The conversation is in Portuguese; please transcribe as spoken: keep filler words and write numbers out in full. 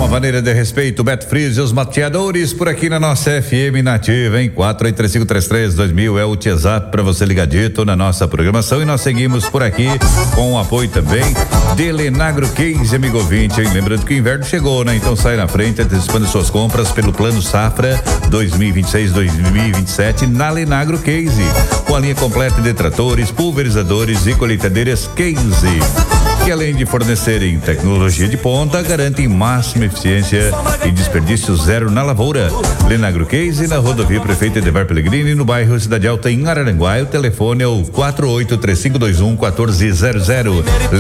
uma maneira de respeito, Beto Freeze e os mateadores por aqui na nossa F M Nativa, hein? quatro oito três cinco três três dois mil é o WhatsApp para você ligadito na nossa programação, e nós seguimos por aqui com o apoio também de Lenagro Case, amigo ouvinte, hein? Lembrando que o inverno chegou, né? Então sai na frente antecipando suas compras pelo Plano Safra dois mil e vinte e seis dois mil e vinte e sete na Lenagro Case, com a linha completa de tratores, pulverizadores e colheitadeiras Case, que além de fornecerem tecnologia de ponta, garantem máxima eficiência e desperdício zero na lavoura. Lenagro Case, na rodovia Prefeito Edevar Pellegrini, no bairro Cidade Alta, em Araranguá. O telefone é o quatro oito três cinco dois um um quatro zero zero.